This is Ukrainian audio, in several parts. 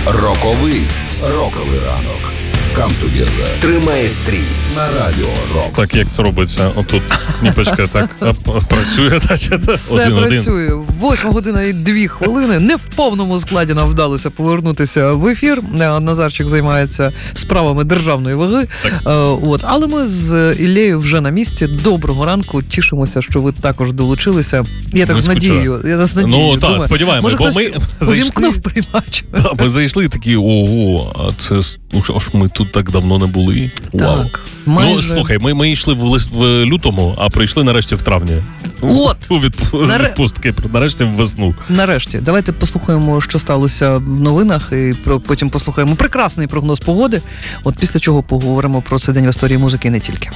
Роковий ранок. Come together. Тримає стрій на Радіо Рокс. Так, як це робиться? Отут Ніпочка так працює, значить, все працює. 8 година і 2 хвилини. Не в повному складі нам вдалося повернутися в ефір. Назарчик займається справами державної ваги. Але ми з Іллею вже на місці. Доброго ранку. Тішимося, що ви також долучилися. Я так з надією. Ну, так, сподіваємося. Може, хтось увімкнув приймач. Ми зайшли такі, ого, а це ж ми тут так давно не були. Вау. Так, майже. Ну, слухай, ми йшли в лютому, а прийшли нарешті в травні. От! У відпустки, нарешті в весну. Нарешті. Давайте послухаємо, що сталося в новинах, і потім послухаємо прекрасний прогноз погоди. От після чого поговоримо про цей день в історії музики і не тільки.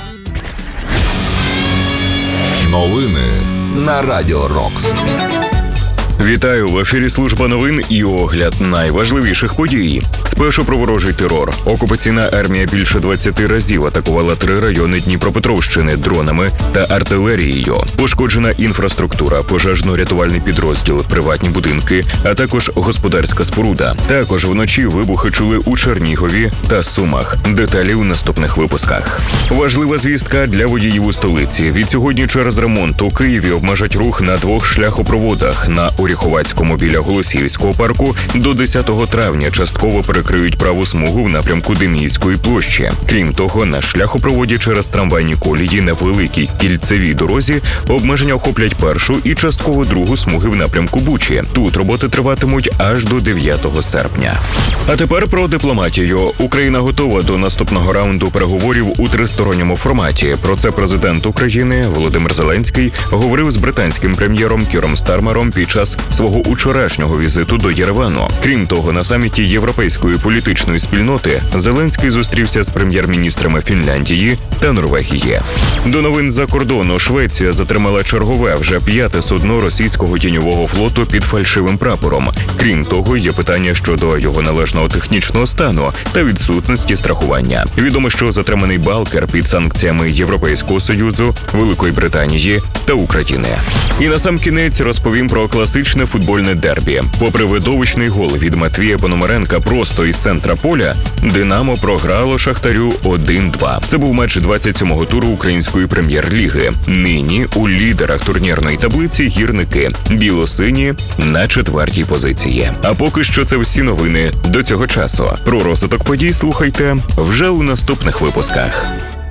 Новини на Радіо Рокс. Вітаю, в ефірі служба новин і огляд найважливіших подій. Спершу про ворожий терор. Окупаційна армія більше 20 разів атакувала 3 райони Дніпропетровщини дронами та артилерією. Пошкоджена інфраструктура, пожежно-рятувальний підрозділ, приватні будинки, а також господарська споруда. Також вночі вибухи чули у Чернігові та Сумах. Деталі у наступних випусках. Важлива звістка для водіїв у столиці. Відсьогодні через ремонт у Києві обмежать рух на 2 шляхопроводах на Оріховацькому біля Голосіївського парку до 10 травня частково перекриють праву смугу в напрямку Демійської площі. Крім того, на шляхопроводі через трамвайні колії на великій кільцевій дорозі обмеження охоплять першу і частково другу смуги в напрямку Бучі. Тут роботи триватимуть аж до 9 серпня. А тепер про дипломатію. Україна готова до наступного раунду переговорів у тристоронньому форматі. Про це президент України Володимир Зеленський говорив з британським прем'єром Кіром Стармером під час свого учорашнього візиту до Єревану. Крім того, на саміті Європейської політичної спільноти Зеленський зустрівся з прем'єр-міністрами Фінляндії та Норвегії. До новин з-за кордону. Швеція затримала чергове, вже 5-те судно російського тіньового флоту під фальшивим прапором. Крім того, є питання щодо його належного технічного стану та відсутності страхування. Відомо, що затриманий Балкер під санкціями Європейського Союзу, Великої Британії та України. І насамкінець розповім про класичне футбольне дербі. Попри видовищний гол від Матвія Пономаренка просто із центра поля, «Динамо» програло «Шахтарю» 1-2. Це був матч 27-го туру Української прем'єр-ліги. Нині у лідерах турнірної таблиці гірники. Біло-сині на 4-й позиції. А поки що це всі новини до цього часу. Про розвиток подій слухайте вже у наступних випусках.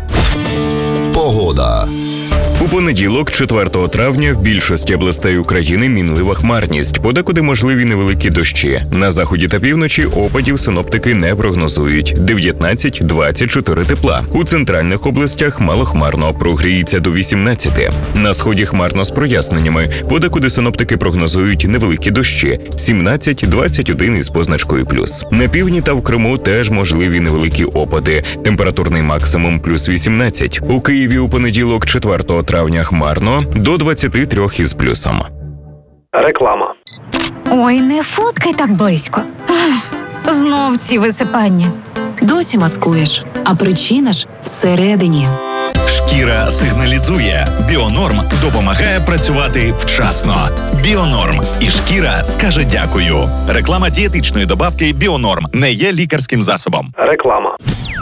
Погода. У понеділок, 4 травня, в більшості областей України мінлива хмарність, подекуди можливі невеликі дощі. На заході та півночі опадів синоптики не прогнозують. 19-24 тепла. У центральних областях малохмарно, прогріється до 18. На сході хмарно з проясненнями, подекуди синоптики прогнозують невеликі дощі. 17-21 із позначкою плюс. На півдні та в Криму теж можливі невеликі опади. Температурний максимум плюс 18. У Києві у понеділок, 4 травня хмарно, до 23 із плюсом. Реклама. Ой, не фоткай так близько. Знов ці висипання. Досі маскуєш, а причина ж всередині. Шкіра сигналізує. Біонорм допомагає працювати вчасно. Біонорм. І шкіра скаже дякую. Реклама дієтичної добавки Біонорм не є лікарським засобом. Реклама.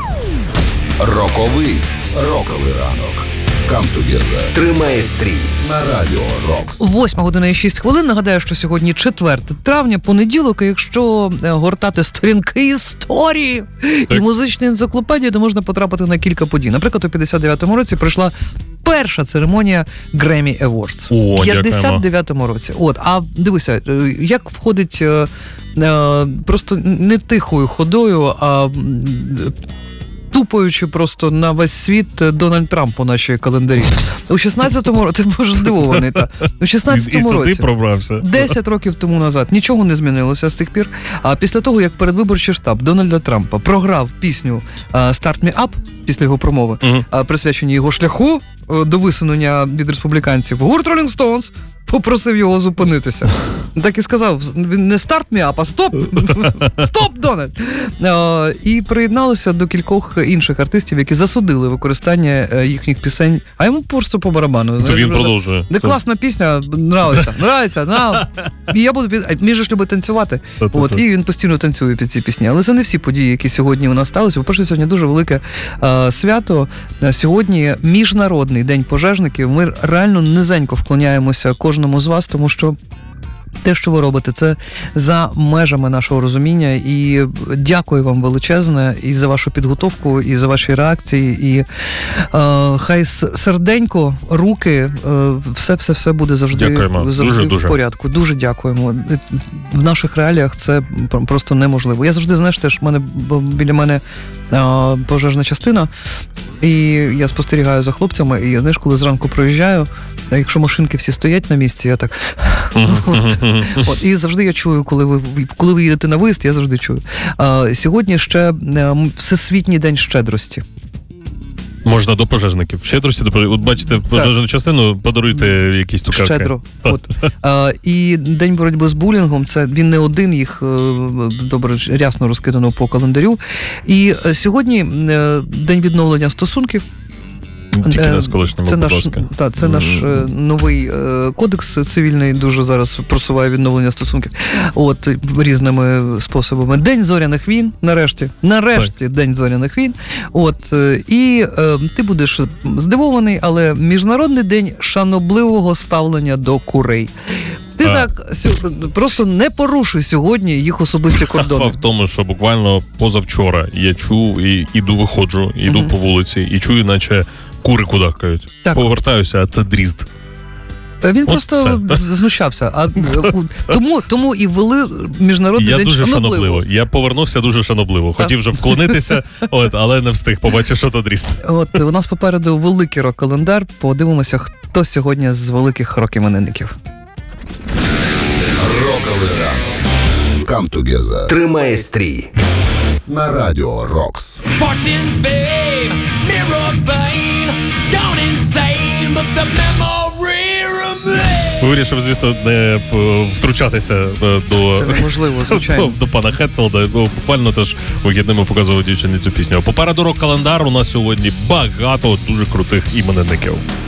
Роковий ранок. Come together. Тримає стрій на Радіо Рокс. 8 година і 6 хвилин. Нагадаю, що сьогодні 4 травня, понеділок, і якщо гортати сторінки історії і музичної енциклопедії, то можна потрапити на кілька подій. Наприклад, у 59-му році прийшла перша церемонія Grammy Awards. О, в 59-му році. А дивися, як входить просто не тихою ходою, а тупаючи просто на весь світ Дональд Трамп у нашій календарі. У 16-му році, ти боже здивований, у 16-му році, пробрався. 10 років тому назад, нічого не змінилося з тих пір. А після того, як передвиборчий штаб Дональда Трампа програв пісню «Start Me Up», після його промови, присвячені його шляху до висунення від республіканців, гурт Rolling Stones попросив його зупинитися. Так і сказав, не «Start Me Up», а «Стоп! Стоп, Макдональд. І приєдналися до кількох інших артистів, які засудили використання їхніх пісень, а йому просто по барабану. То він продовжує. Де класна пісня, нравиться. І я буду він же ж любить танцювати. І він постійно танцює під ці пісні. Але це не всі події, які сьогодні у нас сталися. По-перше, сьогодні дуже велике свято. Сьогодні Міжнародний день пожежників. Ми реально низенько вклоняємося кожному з вас, тому що те, що ви робите, це за межами нашого розуміння. І дякую вам величезне і за вашу підготовку, і за ваші реакції. І хай серденько, руки, все буде завжди в порядку. Дуже дякуємо. В наших реаліях це просто неможливо. Я завжди, знаєш, теж біля мене пожежна частина, і я спостерігаю за хлопцями, і знаєш, коли зранку проїжджаю, якщо машинки всі стоять на місці, я так... І завжди я чую, коли ви їдете на виїзд, я завжди чую. Сьогодні ще Всесвітній день щедрості. Можна до пожежників. Щедрості до пожежників. От бачите пожежну частину, подаруйте якісь цукерки. Щедро. І День боротьби з булінгом, це він не один, їх добре рясно розкидано по календарю. І сьогодні День відновлення стосунків. Тільки не з колишніми, будь ласка. Це наш новий кодекс цивільний, дуже зараз просуває відновлення стосунків. Різними способами. День зоряних війн, нарешті День зоряних війн. І ти будеш здивований, але Міжнародний день шанобливого ставлення до курей. Ти так просто не порушуй сьогодні їх особисті кордони. Справа в тому, що буквально позавчора я чув і виходжу по вулиці, і чую, наче кури кудахкають. Повертаюся, а це дрізд. Він просто знущався. Тому і ввели Міжнародний день шанобливо. Я повернувся дуже шанобливо. Хотів вже вклонитися, але не встиг. Побачив, що то дрізд. У нас попереду великий рок-календар. Подивимося, хто сьогодні з великих рок-іменинників. Роковий ранок. Come together. Тримає стрій. На радіо Рокс. Вирішив, звісно, не втручатися Це неможливо, звичайно. до пана Хетфілда. Буквально теж вихідними показував дівчині цю пісню. Попереду рок-календар у нас сьогодні багато дуже крутих іменинників.